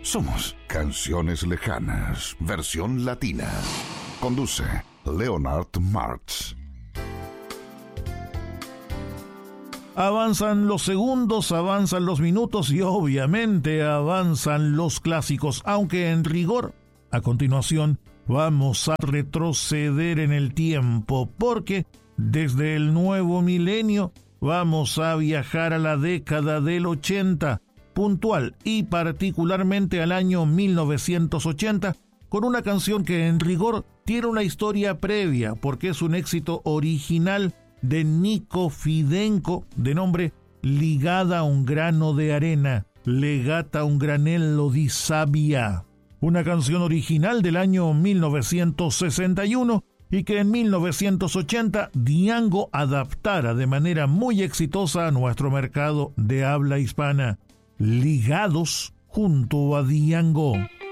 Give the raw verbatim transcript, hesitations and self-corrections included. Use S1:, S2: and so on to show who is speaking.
S1: Somos Canciones Lejanas, versión latina. Conduce Leonard Martz.
S2: Avanzan los segundos, avanzan los minutos y obviamente avanzan los clásicos, aunque en rigor, a continuación, vamos a retroceder en el tiempo, porque desde el nuevo milenio vamos a viajar a la década del ochenta, puntual y particularmente al año mil novecientos ochenta, con una canción que en rigor tiene una historia previa, porque es un éxito original de Nico Fidenco, de nombre Ligada a un grano de arena, Legata a un granello di sabbia. Una canción original del año mil novecientos sesenta y uno y que en mil novecientos ochenta Django adaptara de manera muy exitosa a nuestro mercado de habla hispana. Ligados junto a Django.